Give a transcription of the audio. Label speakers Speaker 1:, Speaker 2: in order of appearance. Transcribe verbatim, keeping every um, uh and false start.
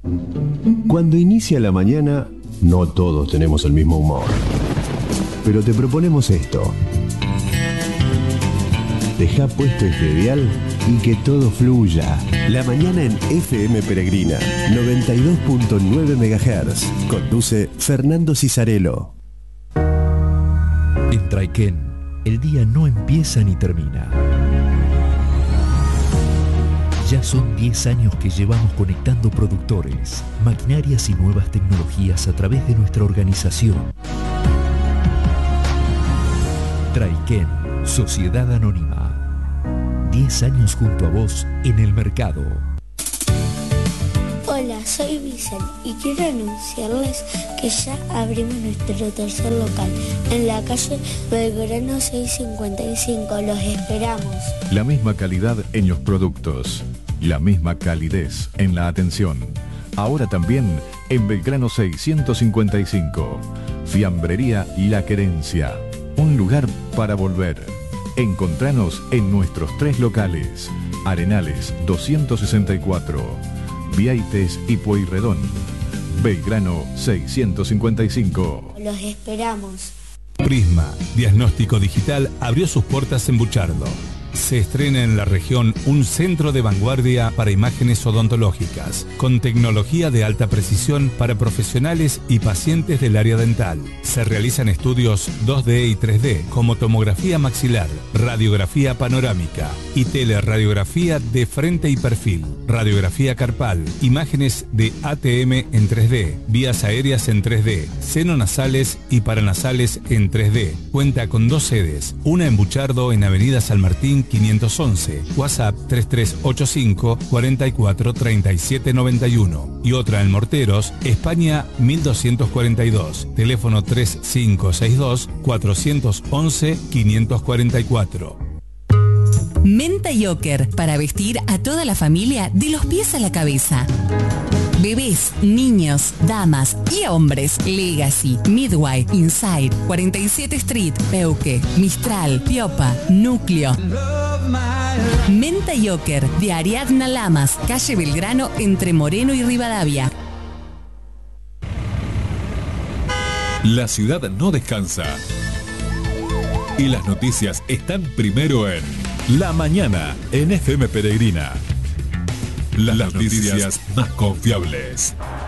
Speaker 1: Cuando inicia la mañana, no todos tenemos el mismo humor. Pero te proponemos esto. Dejá puesto este dial y que todo fluya. La mañana en F M Peregrina, noventa y dos punto nueve megahertz. Conduce Fernando Cisarello.
Speaker 2: En Traiken, el día no empieza ni termina. Ya son diez años que llevamos conectando productores, maquinarias y nuevas tecnologías a través de nuestra organización. Traiken, Sociedad Anónima. diez años junto a vos en el mercado.
Speaker 3: Hola, soy Vicente y quiero anunciarles que ya abrimos nuestro tercer local en la calle Belgrano seiscientos cincuenta y cinco. Los esperamos.
Speaker 4: La misma calidad en los productos, la misma calidez en la atención. Ahora también en Belgrano seiscientos cincuenta y cinco. Fiambrería La Querencia. Un lugar para volver. Encontranos en nuestros tres locales. Arenales doscientos sesenta y cuatro. Vieites y Pueyrredón. Belgrano seiscientos cincuenta y cinco.
Speaker 3: Los esperamos.
Speaker 5: Prisma Diagnóstico Digital abrió sus puertas en Buchardo. Se estrena en la región un centro de vanguardia para imágenes odontológicas, con tecnología de alta precisión para profesionales y pacientes del área dental. Se realizan estudios dos D y tres D, como tomografía maxilar, radiografía panorámica y teleradiografía de frente y perfil, radiografía carpal, imágenes de A T M en tres D, vías aéreas en tres D, senonasales y paranasales en tres D. Cuenta con dos sedes, una en Buchardo en Avenida San Martín quinientos once, WhatsApp tres tres ocho cinco, cuatro cuatro, tres siete nueve uno y otra en Morteros, España mil doscientos cuarenta y dos, teléfono tres cinco seis dos, cuatro once, quinientos cuarenta y cuatro.
Speaker 6: Menta Yoker, para vestir a toda la familia de los pies a la cabeza. Bebés, niños, damas y hombres. Legacy, Midway, Inside, cuarenta y siete Street, Peuque, Mistral, Piopa, Núcleo. Menta Yoker, de Ariadna Lamas, calle Belgrano, entre Moreno y Rivadavia.
Speaker 7: La ciudad no descansa. Y las noticias están primero en La Mañana en F M Peregrina. Las, Las noticias, noticias más confiables.